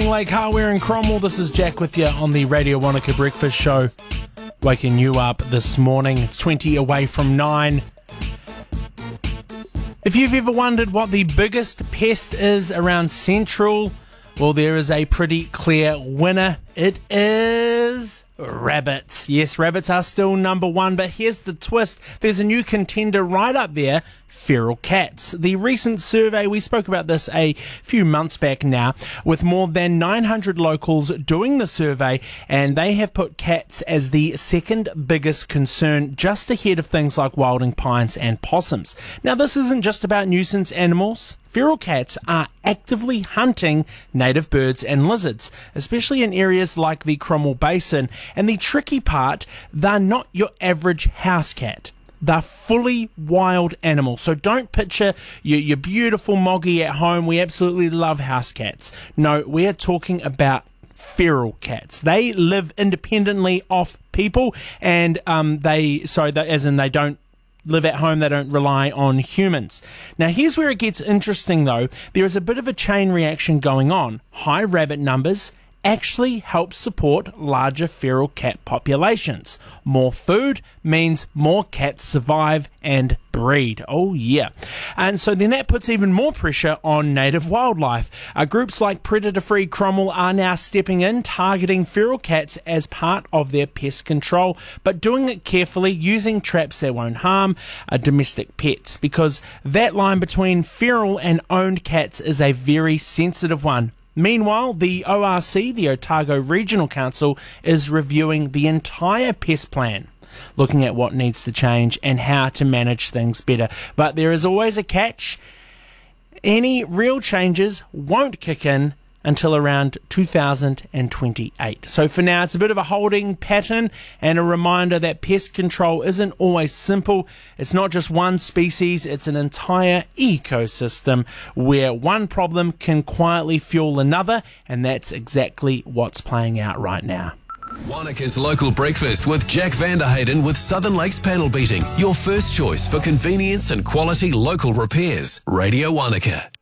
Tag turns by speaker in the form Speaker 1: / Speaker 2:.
Speaker 1: Lake Hardware in Cromwell. This is Jack with you on the Radio Wanaka Breakfast Show. Waking you up this morning. It's 20 away from 9. If you've ever wondered what the biggest pest is around Central, well, there is a pretty clear winner. It is rabbits. Yes, rabbits are still number one, but here's the twist. There's a new contender right up there, feral cats. The recent survey, we spoke about this a few months back now, with more than 900 locals doing the survey, and they have put cats as the second biggest concern, just ahead of things like wilding pines and possums. Now, this isn't just about nuisance animals. Feral cats are actively hunting native birds and lizards, especially in areas like the Cromwell Basin. And the tricky part, they're not your average house cat. They're fully wild animals. So don't picture your beautiful Moggy at home. We absolutely love house cats. No, we are talking about feral cats. They live independently of people, and they don't live at home, they don't rely on humans. Now, here's where it gets interesting, though. There is a bit of a chain reaction going on. High rabbit numbers actually help support larger feral cat populations. More food means more cats survive and breed. Oh yeah. And so then that puts even more pressure on native wildlife. Groups like Predator Free Cromwell are now stepping in, targeting feral cats as part of their pest control, but doing it carefully, using traps that won't harm domestic pets, because that line between feral and owned cats is a very sensitive one. Meanwhile, the ORC, the Otago Regional Council, is reviewing the entire pest plan, looking at what needs to change and how to manage things better. But there is always a catch. Any real changes won't kick in until around 2028. So for now, it's a bit of a holding pattern and a reminder that pest control isn't always simple. It's not just one species, it's an entire ecosystem where one problem can quietly fuel another, and that's exactly what's playing out right now.
Speaker 2: Wanaka's Local Breakfast with Jack Vanderhayden with Southern Lakes Panel Beating. Your first choice for convenience and quality local repairs. Radio Wanaka.